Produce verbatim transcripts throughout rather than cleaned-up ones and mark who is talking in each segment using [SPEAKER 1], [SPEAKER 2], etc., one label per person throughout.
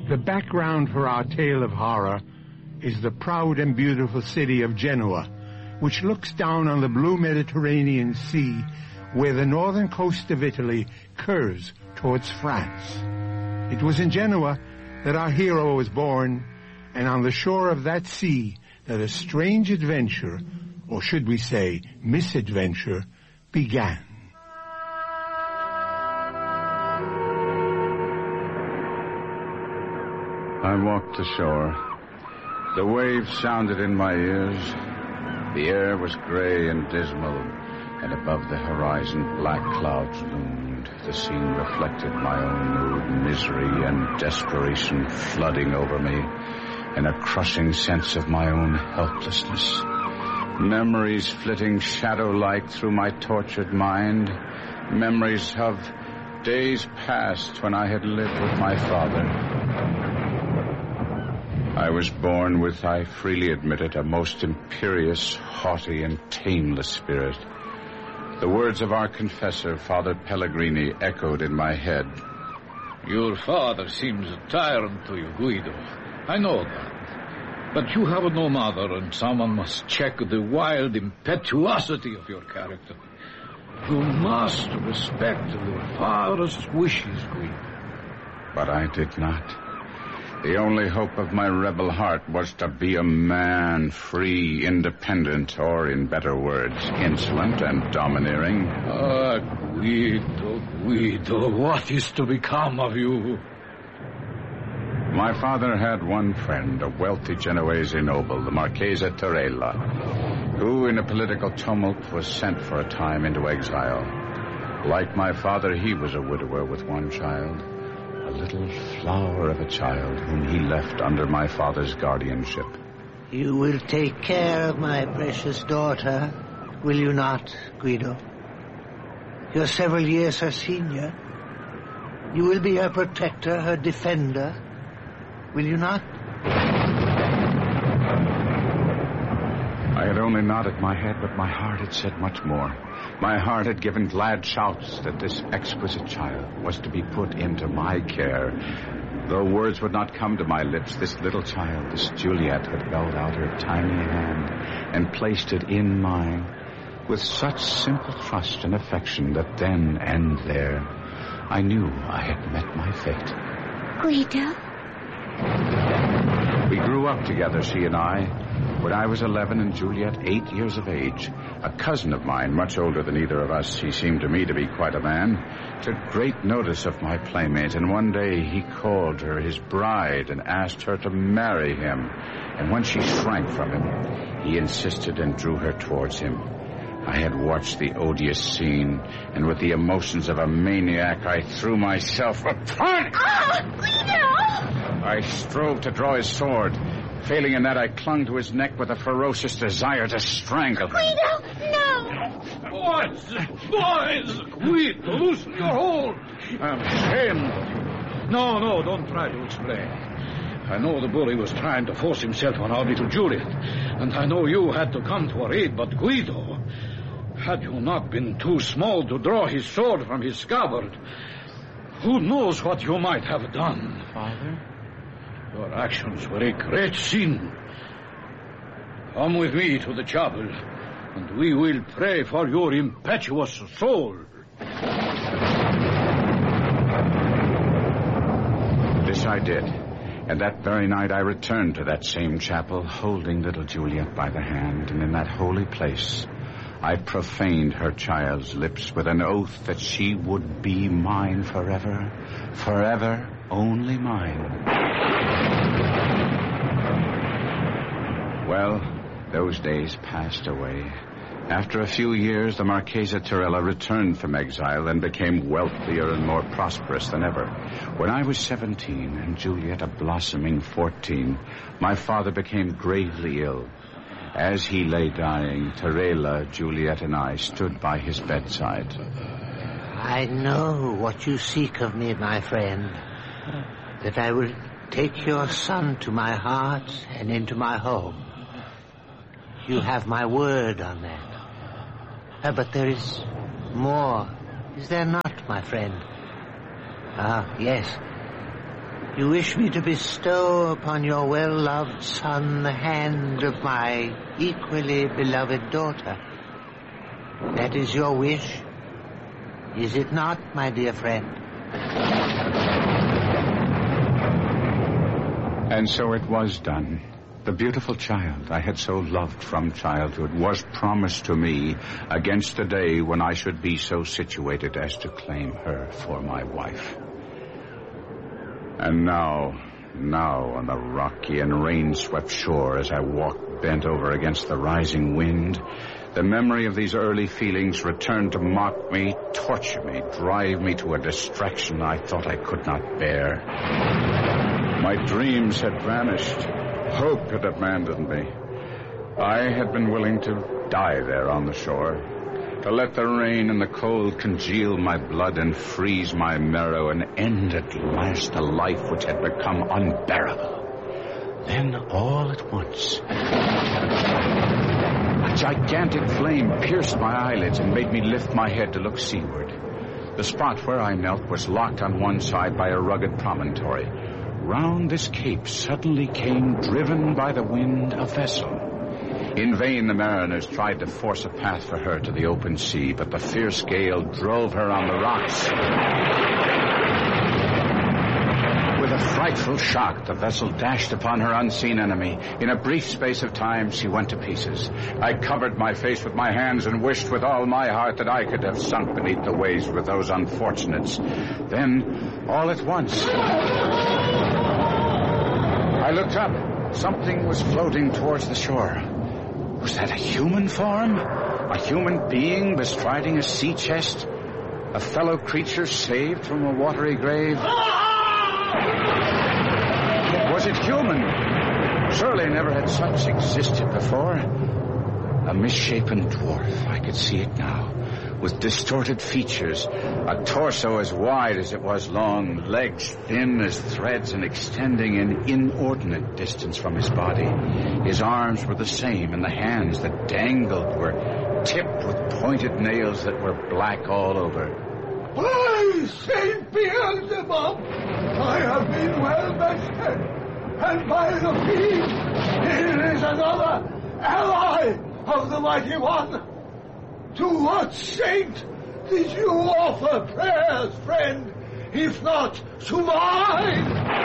[SPEAKER 1] The background for our tale of horror is the proud and beautiful city of Genoa, which looks down on the blue Mediterranean Sea, where the northern coast of Italy curves towards France. It was in Genoa that our hero was born, and on the shore of that sea that a strange adventure, or should we say misadventure, began.
[SPEAKER 2] I walked ashore. The waves sounded in my ears. The air was gray and dismal, and above the horizon black clouds loomed. The scene reflected my own mood, misery and desperation flooding over me, and a crushing sense of my own helplessness. Memories flitting shadow-like through my tortured mind. Memories of days past when I had lived with my father. I was born with, I freely admit it, a most imperious, haughty, and tameless spirit. The words of our confessor, Father Pellegrini, echoed in my head.
[SPEAKER 3] Your father seems a tyrant to you, Guido. I know that. But you have no mother, and someone must check the wild impetuosity of your character. You must respect your father's wishes, Guido.
[SPEAKER 2] But I did not. The only hope of my rebel heart was to be a man, free, independent, or, in better words, insolent and domineering.
[SPEAKER 3] Ah, Guido, Guido, what is to become of you?
[SPEAKER 2] My father had one friend, a wealthy Genoese noble, the Marchese Torella, who, in a political tumult, was sent for a time into exile. Like my father, he was a widower with one child. A little flower of a child whom he left under my father's guardianship.
[SPEAKER 4] You will take care of my precious daughter, will you not, Guido? You're several years her senior. You will be her protector, her defender, will you not?
[SPEAKER 2] I had only nodded my head, but my heart had said much more. My heart had given glad shouts that this exquisite child was to be put into my care. Though words would not come to my lips, this little child, this Juliet, had held out her tiny hand and placed it in mine with such simple trust and affection that then and there I knew I had met my fate.
[SPEAKER 5] Guido?
[SPEAKER 2] We grew up together, she and I. When I was eleven and Juliet eight years of age, a cousin of mine, much older than either of us, he seemed to me to be quite a man, took great notice of my playmate, and one day he called her his bride and asked her to marry him. And when she shrank from him, he insisted and drew her towards him. I had watched the odious scene, and with the emotions of a maniac, I threw myself upon...
[SPEAKER 5] Ah, Guido!
[SPEAKER 2] I strove to draw his sword. Failing in that, I clung to his neck with a ferocious desire to strangle him.
[SPEAKER 5] Guido, no!
[SPEAKER 3] Boys! Boys! Guido, loosen your hold! I'm ashamed of you. No, no, don't try to explain. I know the bully was trying to force himself on our little Juliet, and I know you had to come to her aid, but Guido, had you not been too small to draw his sword from his scabbard, who knows what you might have done?
[SPEAKER 2] Father?
[SPEAKER 3] Your actions were a great sin. Come with me to the chapel, and we will pray for your impetuous soul.
[SPEAKER 2] This I did, and that very night I returned to that same chapel, holding little Juliet by the hand, and in that holy place I profaned her child's lips with an oath that she would be mine forever, forever only mine. Well, those days passed away. After a few years, the Marchese Torella returned from exile and became wealthier and more prosperous than ever. When I was seventeen and Juliet a blossoming fourteen, my father became gravely ill. As he lay dying, Torella, Juliet, and I stood by his bedside.
[SPEAKER 4] I know what you seek of me, my friend, that I will take your son to my heart and into my home. You have my word on that. Uh, but there is more, is there not, my friend? Ah, yes. You wish me to bestow upon your well-loved son the hand of my equally beloved daughter. That is your wish, is it not, my dear friend?
[SPEAKER 2] And so it was done. The beautiful child I had so loved from childhood was promised to me against the day when I should be so situated as to claim her for my wife. And now, now on the rocky and rain-swept shore, as I walked bent over against the rising wind, the memory of these early feelings returned to mock me, torture me, drive me to a distraction I thought I could not bear. My dreams had vanished. Hope had abandoned me. I had been willing to die there on the shore, to let the rain and the cold congeal my blood and freeze my marrow and end at last a life which had become unbearable. Then all at once, a gigantic flame pierced my eyelids and made me lift my head to look seaward. The spot where I knelt was locked on one side by a rugged promontory. Round this cape suddenly came, driven by the wind, a vessel. In vain the mariners tried to force a path for her to the open sea, but the fierce gale drove her on the rocks. With a frightful shock, the vessel dashed upon her unseen enemy. In a brief space of time, she went to pieces. I covered my face with my hands and wished with all my heart that I could have sunk beneath the waves with those unfortunates. Then, all at once, I looked up. Something was floating towards the shore. Was that a human form? A human being bestriding a sea chest? A fellow creature saved from a watery grave? Was it human? Surely never had such existed before. A misshapen dwarf, I could see it now, with distorted features, a torso as wide as it was long, legs thin as threads and extending an inordinate distance from his body. His arms were the same, and the hands that dangled were tipped with pointed nails that were black all over.
[SPEAKER 1] By Saint Beelzebub, I have been well bested, and by the fiend, here is another ally of the Mighty One. To what saint did you offer prayers, friend, if not to mine?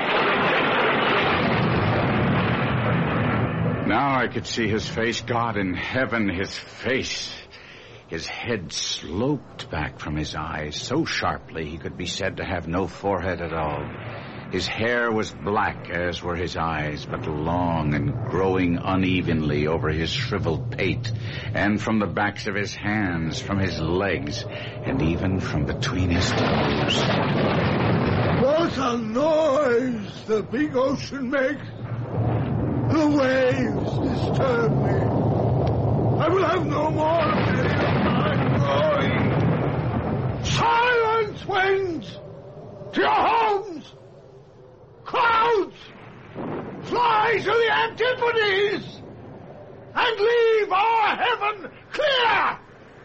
[SPEAKER 2] Now I could see his face, God in heaven, his face. His head sloped back from his eyes so sharply he could be said to have no forehead at all. His hair was black, as were his eyes, but long and growing unevenly over his shriveled pate, and from the backs of his hands, from his legs, and even from between his toes.
[SPEAKER 1] What a noise the big ocean makes! The waves disturb me. I will have no more of this time growing. Silence, winds! To your homes! Clouds! Fly to the antipodes! And leave our heaven clear!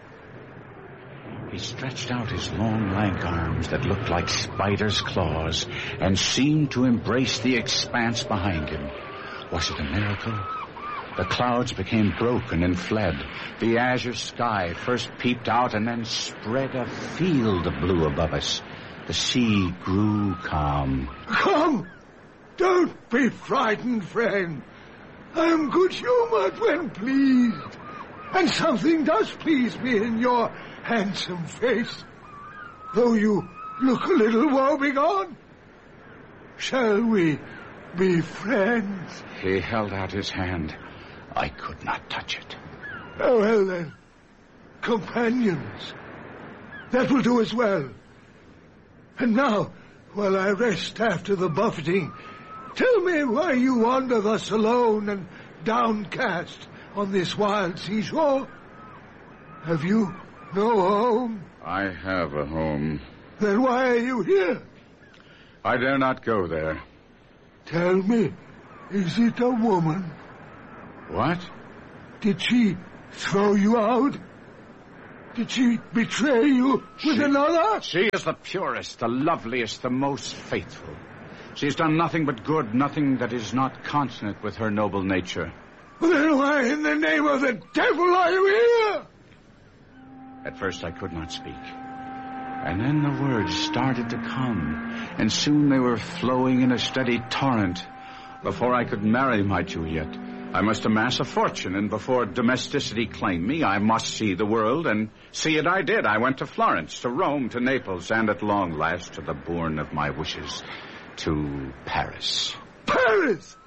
[SPEAKER 2] He stretched out his long, lank arms that looked like spiders' claws and seemed to embrace the expanse behind him. Was it a miracle? The clouds became broken and fled. The azure sky first peeped out and then spread a field of blue above us. The sea grew calm.
[SPEAKER 1] Come! Don't be frightened, friend. I am good-humored when pleased. And something does please me in your handsome face, though you look a little woebegone. Shall we be friends?
[SPEAKER 2] He held out his hand. I could not touch it.
[SPEAKER 1] Oh, well then, companions. That will do as well. And now, while I rest after the buffeting, tell me why you wander thus alone and downcast on this wild seashore. Have you no home?
[SPEAKER 2] I have a home.
[SPEAKER 1] Then why are you here?
[SPEAKER 2] I dare not go there.
[SPEAKER 1] Tell me, is it a woman?
[SPEAKER 2] What?
[SPEAKER 1] Did she throw you out? Did she betray you with
[SPEAKER 2] she,
[SPEAKER 1] another?
[SPEAKER 2] She is the purest, the loveliest, the most faithful. She's done nothing but good, nothing that is not consonant with her noble nature.
[SPEAKER 6] Then why in the name of the devil are you here?
[SPEAKER 2] At first I could not speak. And then the words started to come, and soon they were flowing in a steady torrent. Before I could marry my Juliet, I must amass a fortune, and before domesticity claimed me, I must see the world, and see it I did. I went to Florence, to Rome, to Naples, and at long last to the bourne of my wishes, to Paris.
[SPEAKER 6] Paris!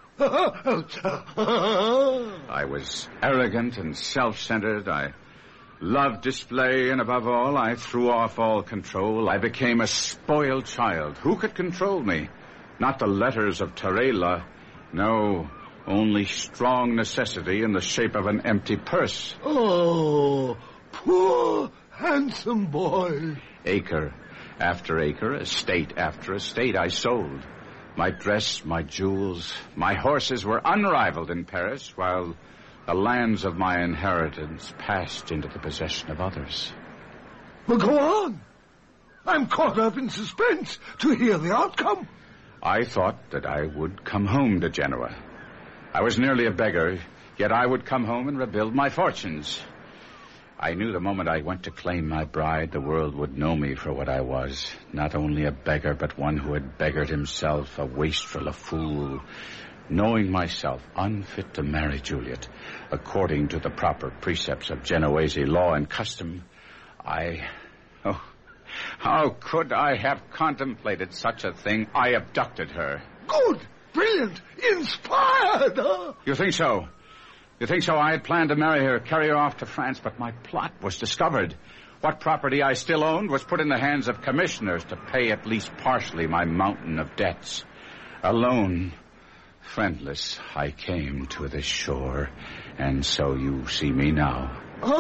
[SPEAKER 2] I was arrogant and self-centered. I loved display, and above all, I threw off all control. I became a spoiled child. Who could control me? Not the letters of Tarela. No, only strong necessity in the shape of an empty purse.
[SPEAKER 6] Oh, poor, handsome boy.
[SPEAKER 2] Acre after acre, estate after estate, I sold. My dress, my jewels, my horses were unrivaled in Paris, while the lands of my inheritance passed into the possession of others.
[SPEAKER 6] Well, go on. I'm caught up in suspense to hear the outcome.
[SPEAKER 2] I thought that I would come home to Genoa. I was nearly a beggar, yet I would come home and rebuild my fortunes. I knew the moment I went to claim my bride, the world would know me for what I was. Not only a beggar, but one who had beggared himself, a wastrel, a fool. Knowing myself unfit to marry Juliet, according to the proper precepts of Genoese law and custom, I... Oh, how could I have contemplated such a thing? I abducted her.
[SPEAKER 6] Good, brilliant, inspired, huh?
[SPEAKER 2] You think so? You think so? I had planned to marry her, carry her off to France, but my plot was discovered. What property I still owned was put in the hands of commissioners to pay at least partially my mountain of debts. Alone, friendless, I came to this shore, and so you see me now.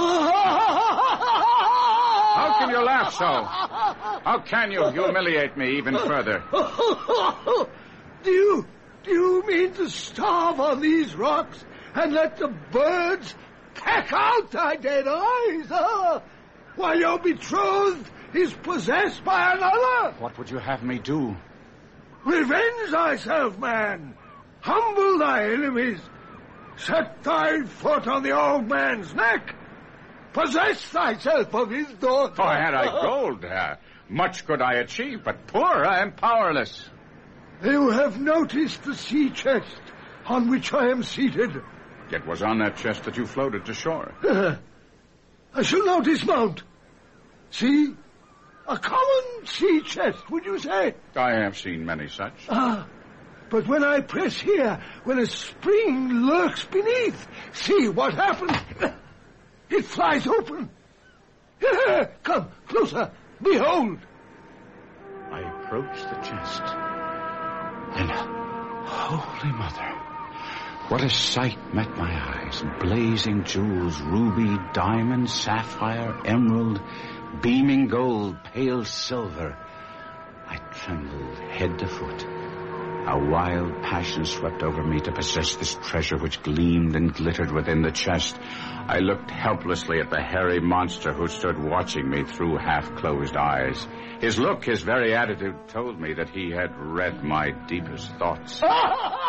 [SPEAKER 2] How can you laugh so? How can you humiliate me even further?
[SPEAKER 6] Do you, do you mean to starve on these rocks and let the birds peck out thy dead eyes, huh? While your betrothed is possessed by another?
[SPEAKER 2] What would you have me do?
[SPEAKER 6] Revenge thyself, man. Humble thy enemies. Set thy foot on the old man's neck. Possess thyself of his daughter.
[SPEAKER 2] Oh, had I gold, uh, much could I achieve, but poor I am powerless.
[SPEAKER 6] You have noticed the sea chest on which I am seated.
[SPEAKER 2] It was on that chest that you floated to shore.
[SPEAKER 6] Uh, I shall now dismount. See? A common sea chest, would you say?
[SPEAKER 2] I have seen many such.
[SPEAKER 6] Ah, but when I press here, when a spring lurks beneath, see what happens? It flies open. Come, closer. Behold.
[SPEAKER 2] I approached the chest. And, Holy Mother, what a sight met my eyes. Blazing jewels, ruby, diamond, sapphire, emerald, beaming gold, pale silver. I trembled head to foot. A wild passion swept over me to possess this treasure which gleamed and glittered within the chest. I looked helplessly at the hairy monster who stood watching me through half-closed eyes. His look, his very attitude told me that he had read my deepest thoughts.